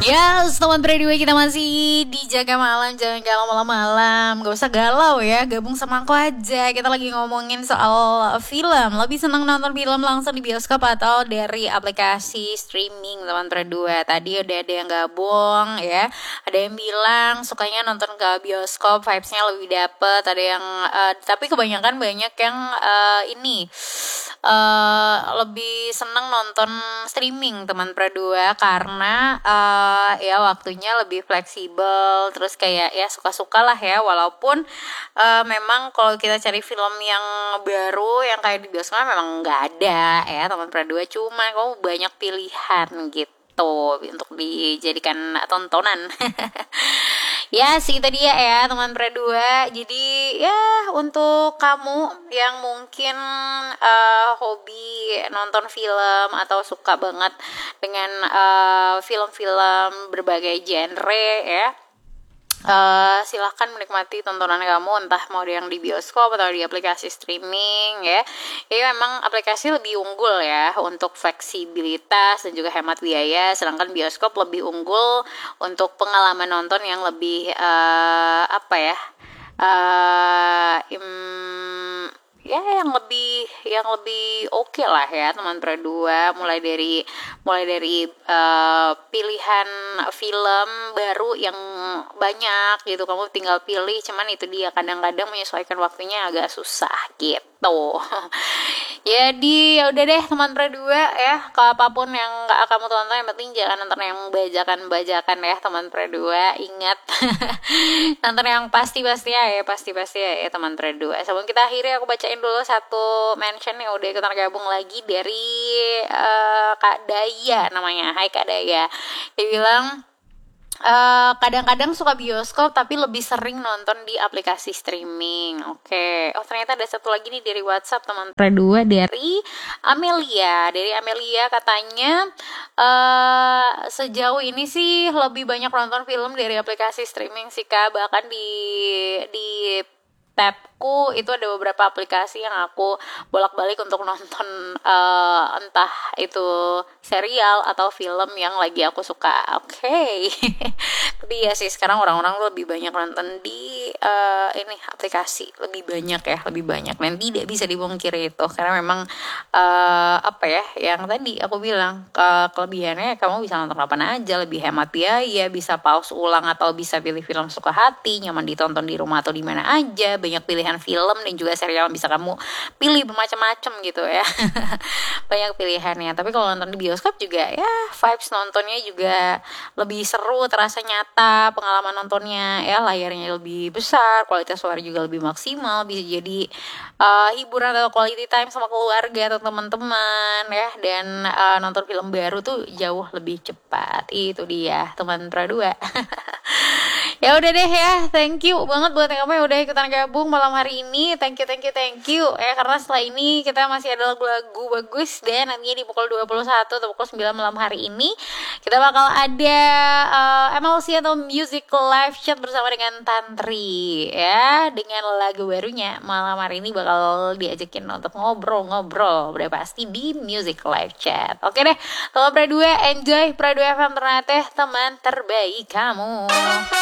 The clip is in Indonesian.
Yes, teman berdua kita masih di Jaga Malam. Jangan galau malam-malam. Gak usah galau ya, gabung sama aku aja. Kita lagi ngomongin soal film. Lebih senang nonton film langsung di bioskop atau dari aplikasi streaming, teman berdua. Tadi udah ada yang gabung ya. Ada yang bilang sukanya nonton ke bioskop, vibes-nya lebih dapet. Ada yang tapi kebanyakan banyak yang ini lebih seneng nonton streaming, teman berdua, karena ya waktunya lebih fleksibel, terus kayak ya suka-suka lah ya, walaupun memang kalau kita cari film yang baru yang kayak di bioskop memang nggak ada ya teman berdua, cuma kamu banyak pilihan gitu untuk dijadikan tontonan. Ya sih, itu dia ya teman berdua. Jadi ya untuk kamu yang mungkin hobi nonton film atau suka banget dengan film-film berbagai genre ya, silahkan menikmati tontonan kamu, entah mau yang di bioskop atau di aplikasi streaming ya. Ini memang aplikasi lebih unggul ya untuk fleksibilitas dan juga hemat biaya, sedangkan bioskop lebih unggul untuk pengalaman nonton yang lebih ya yang lebih oke lah ya teman berdua, mulai dari pilihan film baru yang banyak gitu, kamu tinggal pilih, cuman itu dia kadang-kadang menyesuaikan waktunya agak susah gitu. Jadi ya udah deh teman berdua ya, kalau apapun yang kamu tonton yang penting jangan nonton yang bajakan ya teman berdua, ingat. Nonton yang pasti ya teman berdua. Sebelum kita akhiri, aku bacain dulu satu mention yang udah ikutan gabung lagi dari Kak Daya namanya. Hai Kak Daya. Dia bilang kadang-kadang suka bioskop tapi lebih sering nonton di aplikasi streaming. Oke. Oh, ternyata ada satu lagi nih dari WhatsApp teman berdua, dari Amelia. Dari Amelia katanya sejauh ini sih lebih banyak nonton film dari aplikasi streaming sih Kak. Bahkan di tabku itu ada beberapa aplikasi yang aku bolak-balik untuk nonton entah itu serial atau film yang lagi aku suka. Oke. Tapi ya sih sekarang orang-orang lebih banyak nonton di ini aplikasi, lebih banyak dan tidak bisa dipungkiri itu, karena memang yang tadi aku bilang, kelebihannya kamu bisa nonton kapan aja, lebih hemat biaya, bisa pause ulang atau bisa pilih film suka hati, nyaman ditonton di rumah atau di mana aja, banyak pilihan film dan juga serial bisa kamu pilih bermacam-macam gitu ya. Banyak pilihannya. Tapi kalau nonton di bioskop juga ya vibes nontonnya juga lebih seru, terasa nyata pengalaman nontonnya ya, layarnya lebih besar, kualitas suara juga lebih maksimal, bisa jadi hiburan atau quality time sama keluarga atau teman-teman ya, dan nonton film baru tuh jauh lebih cepat. Itu dia teman berdua. Ya udah deh ya, thank you banget buat kamu yang udah ikutan gabung malam hari ini. Thank you ya, karena setelah ini kita masih ada lagu-lagu bagus, dan nantinya di pukul 21 atau pukul 9 malam hari ini kita bakal ada MLC atau Music Live Chat bersama dengan Tantri ya, dengan lagu barunya. Malam hari ini bakal diajakin untuk ngobrol-ngobrol, udah pasti di Music Live Chat. Oke deh, kalau berdua enjoy Berdua FM, ternyata teman terbaik kamu.